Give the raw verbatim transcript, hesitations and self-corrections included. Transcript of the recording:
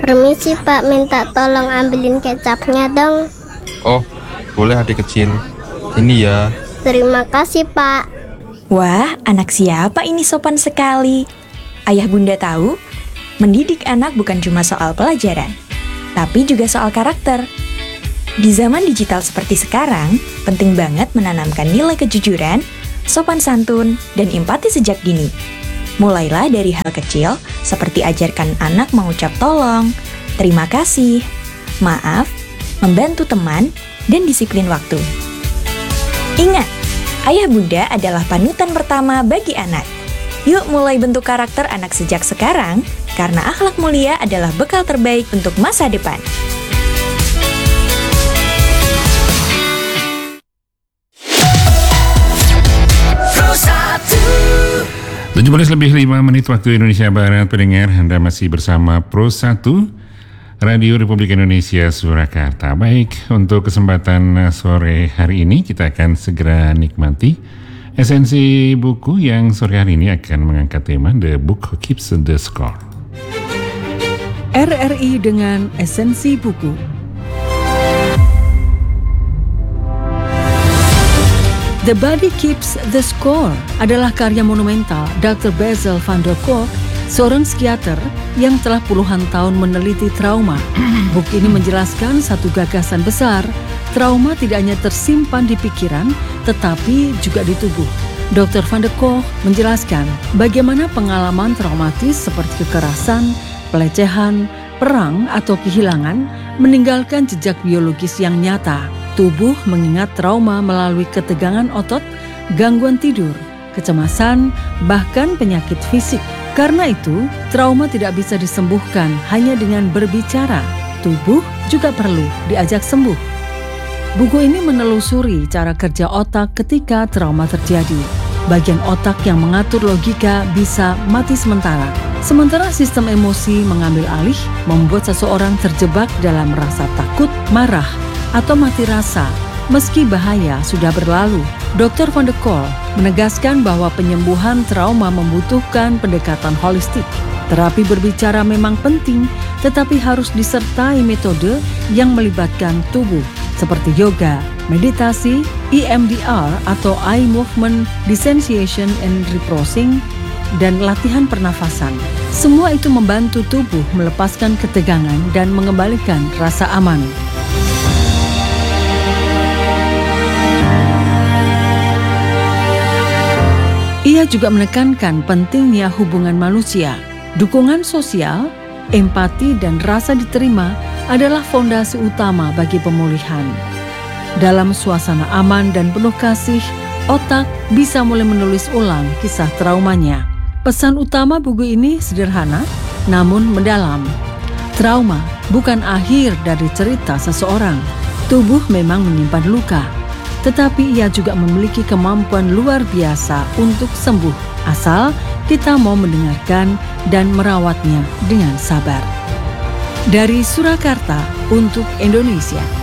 Permisi Pak, minta tolong ambilin kecapnya dong. Oh, boleh adik kecil. Ini ya. Terima kasih Pak. Wah, anak siapa ini sopan sekali. Ayah bunda tahu, mendidik anak bukan cuma soal pelajaran, tapi juga soal karakter. Di zaman digital seperti sekarang, penting banget menanamkan nilai kejujuran, sopan santun, dan empati sejak dini. Mulailah dari hal kecil, seperti ajarkan anak mengucap tolong, terima kasih, maaf, membantu teman, dan disiplin waktu. Ingat, ayah bunda adalah panutan pertama bagi anak. Yuk mulai bentuk karakter anak sejak sekarang, karena akhlak mulia adalah bekal terbaik untuk masa depan. tujuh belas lebih lima menit waktu Indonesia Barat. Pendengar, Anda masih bersama Pro satu Radio Republik Indonesia Surakarta. Baik, untuk kesempatan sore hari ini kita akan segera nikmati esensi buku yang sore hari ini akan mengangkat tema The Book Keeps the Score. R R I dengan esensi buku. The Body Keeps the Score adalah karya monumental dokter Bessel van der Kolk, seorang psikiater yang telah puluhan tahun meneliti trauma. Buku ini menjelaskan satu gagasan besar, trauma tidak hanya tersimpan di pikiran, tetapi juga di tubuh. dokter van der Kolk menjelaskan bagaimana pengalaman traumatis seperti kekerasan, pelecehan, perang, atau kehilangan meninggalkan jejak biologis yang nyata. Tubuh mengingat trauma melalui ketegangan otot, gangguan tidur, kecemasan, bahkan penyakit fisik. Karena itu, trauma tidak bisa disembuhkan hanya dengan berbicara. Tubuh juga perlu diajak sembuh. Buku ini menelusuri cara kerja otak ketika trauma terjadi. Bagian otak yang mengatur logika bisa mati sementara, sementara sistem emosi mengambil alih, membuat seseorang terjebak dalam rasa takut, marah, atau mati rasa, meski bahaya sudah berlalu. dokter van der Kolk menegaskan bahwa penyembuhan trauma membutuhkan pendekatan holistik. Terapi berbicara memang penting, tetapi harus disertai metode yang melibatkan tubuh, seperti yoga, meditasi, E M D R atau Eye Movement Desensitization and Reprocessing, dan latihan pernafasan. Semua itu membantu tubuh melepaskan ketegangan dan mengembalikan rasa aman. Ia juga menekankan pentingnya hubungan manusia. Dukungan sosial, empati, dan rasa diterima adalah fondasi utama bagi pemulihan. Dalam suasana aman dan penuh kasih, otak bisa mulai menulis ulang kisah traumanya. Pesan utama buku ini sederhana, namun mendalam. Trauma bukan akhir dari cerita seseorang. Tubuh memang menyimpan luka, tetapi ia juga memiliki kemampuan luar biasa untuk sembuh, asal kita mau mendengarkan dan merawatnya dengan sabar. Dari Surakarta untuk Indonesia.